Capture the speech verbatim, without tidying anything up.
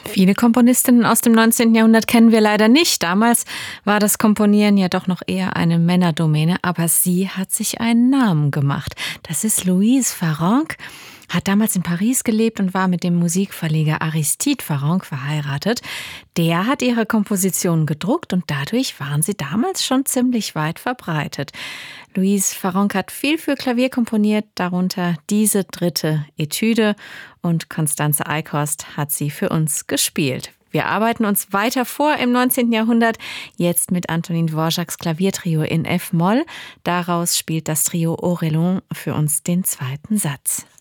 Viele Komponistinnen aus dem neunzehnten. Jahrhundert kennen wir leider nicht. Damals war das Komponieren ja doch noch eher eine Männerdomäne, aber sie hat sich einen Namen gemacht. Das ist Louise Farrenc, hat damals in Paris gelebt und war mit dem Musikverleger Aristide Farrenc verheiratet. Der hat ihre Kompositionen gedruckt und dadurch waren sie damals schon ziemlich weit verbreitet. Louise Farrenc hat viel für Klavier komponiert, darunter diese dritte Etüde, und Constanze Eichhorst hat sie für uns gespielt. Wir arbeiten uns weiter vor im neunzehnten. Jahrhundert, jetzt mit Antonin Dvořáks Klaviertrio in F-Moll. Daraus spielt das Trio Orelon für uns den zweiten Satz.